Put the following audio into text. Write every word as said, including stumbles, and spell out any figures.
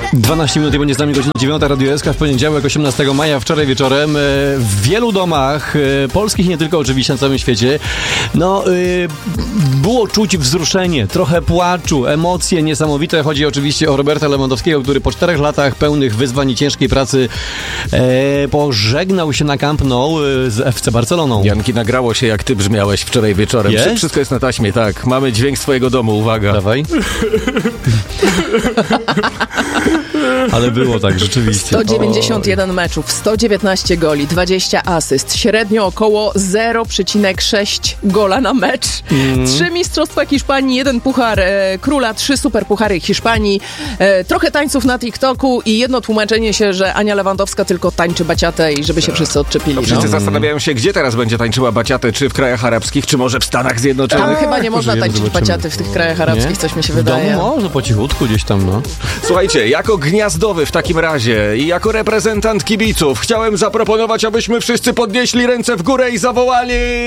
dwanaście minut i będzie z nami godzina dziewiąta, Radio S K w poniedziałek, osiemnastego maja, wczoraj wieczorem. W wielu domach polskich, nie tylko oczywiście na całym świecie, no było czuć wzruszenie, trochę płaczu, emocje niesamowite. Chodzi oczywiście o Roberta Lewandowskiego, który po czterech latach pełnych wyzwań i ciężkiej pracy e, pożegnał się na Camp Nou z F C Barceloną. Janki, nagrało się, jak ty brzmiałeś wczoraj wieczorem. Jest? Wszystko jest na taśmie, tak. Mamy dźwięk z twojego domu, uwaga. Dawaj. Ale było tak, rzeczywiście. sto dziewięćdziesiąt jeden meczów, sto dziewiętnaście goli, dwadzieścia asyst, średnio około zero przecinek sześć gola na mecz. Mm. Trzy mistrzostwa Hiszpanii, jeden puchar e, króla, trzy superpuchary Hiszpanii, e, trochę tańców na TikToku i jedno tłumaczenie się, że Ania Lewandowska tylko tańczy baciatę i żeby się wszyscy odczepili. No, wszyscy no. zastanawiają się, gdzie teraz będzie tańczyła baciatę, czy w krajach arabskich, czy może w Stanach Zjednoczonych. Tam chyba nie można Żyjemy, tańczyć zobaczymy. baciaty w tych krajach arabskich, Nie? coś mi się W wydaje. domu może po cichutku gdzieś tam, no. Słuchajcie, jako gniazdowy w takim razie i jako reprezentant kibiców chciałem zaproponować, abyśmy wszyscy podnieśli ręce w górę i zawołali...